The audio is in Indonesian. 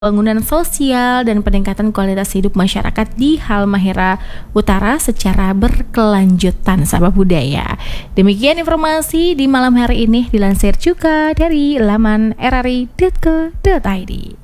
Pembangunan sosial dan peningkatan kualitas hidup masyarakat di Halmahera Utara secara berkelanjutan, sahabat budaya. Demikian informasi di malam hari ini dilansir juga dari laman rri.co.id.